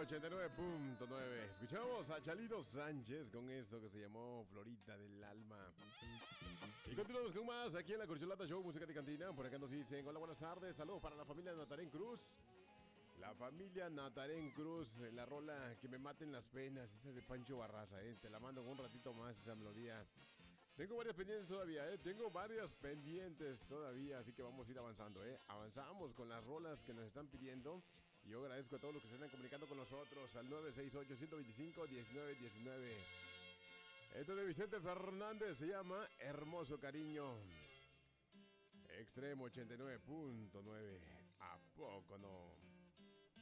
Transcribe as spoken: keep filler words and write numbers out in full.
ochenta y nueve punto nueve. Escuchamos a Chalito Sánchez con esto que se llamó Florita del Alma. Y continuamos con más aquí en la Corcholata Show, música de cantina. Por acá nos dicen, hola, buenas tardes, saludos para la familia Natarén Cruz. La familia Natarén Cruz, la rola Que me maten las penas, esa es de Pancho Barraza, eh. Te la mando con un ratito más esa melodía. Tengo varias pendientes todavía, eh. Tengo varias pendientes todavía, así que vamos a ir avanzando, eh. Avanzamos con las rolas que nos están pidiendo. Y yo agradezco a todos los que se están comunicando con nosotros al nueve seis ocho, uno dos cinco, uno nueve uno nueve. Esto de Vicente Fernández se llama Hermoso Cariño. Extremo ochenta y nueve punto nueve. ¿A poco no?